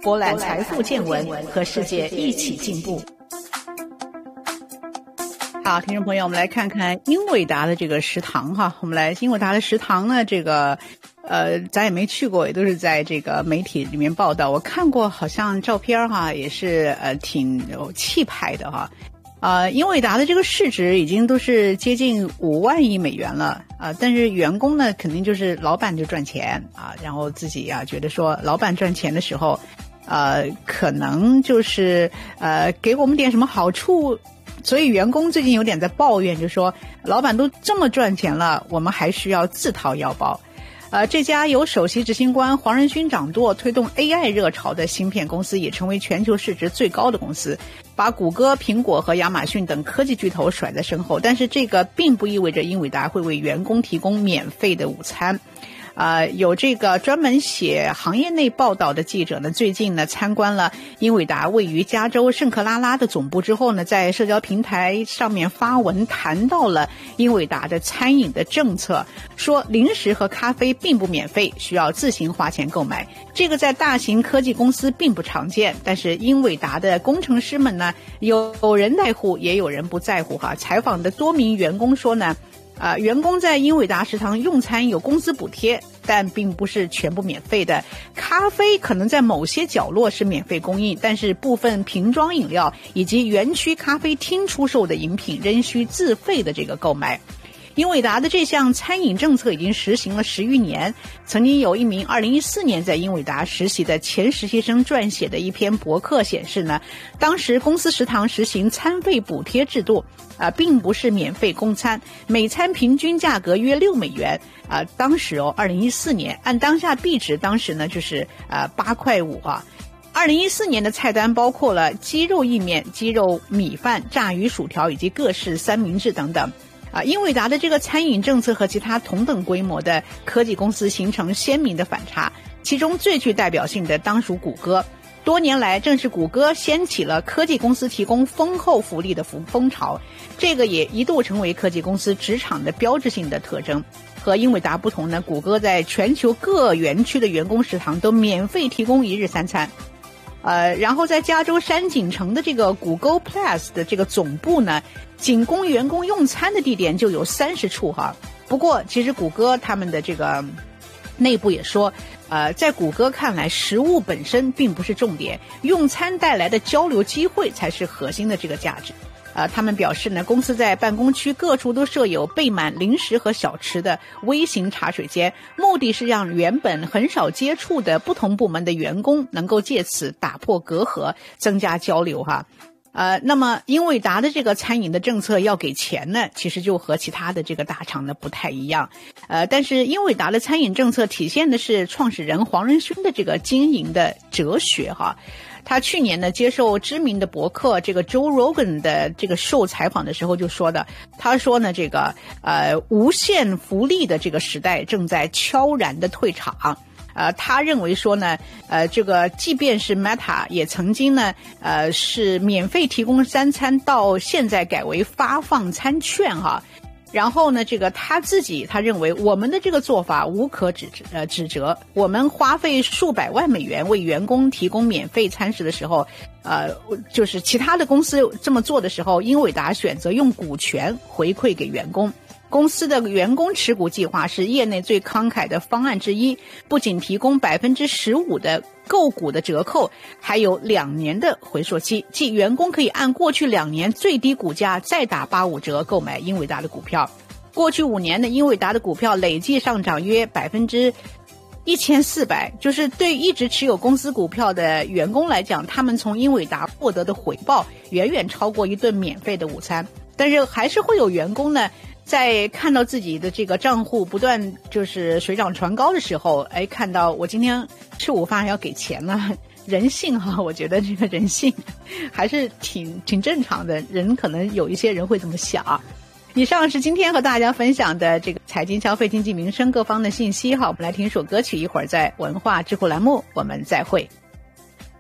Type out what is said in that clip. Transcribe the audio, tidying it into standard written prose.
博览财富见闻，和世界一起进步。好，听众朋友，我们来看看英伟达的这个食堂哈。我们来英伟达的食堂呢，这个咱也没去过，也都是在这个媒体里面报道。我看过，好像照片哈，也是挺有气派的哈。英伟达的这个市值已经都是接近5万亿美元了但是员工呢，肯定就是老板就赚钱然后自己觉得说老板赚钱的时候，可能就是给我们点什么好处，所以员工最近有点在抱怨，就说老板都这么赚钱了，我们还需要自掏腰包。这家由首席执行官黄仁勋掌舵推动 AI 热潮的芯片公司，也成为全球市值最高的公司，把谷歌、苹果和亚马逊等科技巨头甩在身后。但是这个并不意味着英伟达会为员工提供免费的午餐。有这个专门写行业内报道的记者呢，最近呢参观了英伟达位于加州圣克拉拉的总部之后呢，在社交平台上面发文谈到了英伟达的餐饮的政策，说零食和咖啡并不免费，需要自行花钱购买。这个在大型科技公司并不常见，但是英伟达的工程师们呢，有人在乎，也有人不在乎哈。采访的多名员工说呢，员工在英伟达食堂用餐有工资补贴，但并不是全部免费的。咖啡可能在某些角落是免费供应，但是部分瓶装饮料以及园区咖啡厅出售的饮品仍需自费的这个购买。英伟达的这项餐饮政策已经实行了10余年。曾经有一名2014年在英伟达实习的前实习生撰写的一篇博客显示呢，当时公司食堂实行餐费补贴制度，并不是免费供餐，每餐平均价格约6美元。当时2014年按当下币值，当时呢就是8块52014年的菜单包括了鸡肉意面、鸡肉米饭、炸鱼薯条以及各式三明治等等。英伟达的这个餐饮政策和其他同等规模的科技公司形成鲜明的反差，其中最具代表性的当属谷歌。多年来，正是谷歌掀起了科技公司提供丰厚福利的风潮，这个也一度成为科技公司职场的标志性的特征。和英伟达不同呢，谷歌在全球各园区的员工食堂都免费提供1日3餐。然后在加州山景城的这个谷歌 Plus 的这个总部呢，仅供员工用餐的地点就有30处哈。不过其实谷歌他们的这个内部也说，在谷歌看来，食物本身并不是重点，用餐带来的交流机会才是核心的这个价值。他们表示呢，公司在办公区各处都设有备满零食和小吃的微型茶水间，目的是让原本很少接触的不同部门的员工能够借此打破隔阂，增加交流哈。那么英伟达的这个餐饮的政策要给钱呢，其实就和其他的这个大厂呢不太一样。但是英伟达的餐饮政策体现的是创始人黄仁勋的这个经营的哲学哈。他去年呢接受知名的博客这个 Joe Rogan 的这个受采访的时候就说的，他说呢这个无限福利的这个时代正在悄然的退场。他认为说呢，这个即便是 Meta 也曾经呢，是免费提供3餐，到现在改为发放餐券哈。然后呢，这个他认为我们的这个做法无可指责。我们花费数百万美元为员工提供免费餐食的时候，就是其他的公司这么做的时候，英伟达选择用股权回馈给员工。公司的员工持股计划是业内最慷慨的方案之一，不仅提供15%的购股的折扣，还有2年的回溯期，即员工可以按过去2年最低股价再打85折购买英伟达的股票。过去5年的英伟达的股票累计上涨约1400%，就是对一直持有公司股票的员工来讲，他们从英伟达获得的回报远远超过一顿免费的午餐。但是还是会有员工呢，在看到自己的这个账户不断就是水涨船高的时候，看到我今天吃午饭还要给钱了，人性哈，我觉得这个人性还是挺正常的，人可能有一些人会这么想。以上是今天和大家分享的这个财经、消费、经济、民生各方的信息哈。我们来听一首歌曲，一会儿在文化智库栏目我们再会。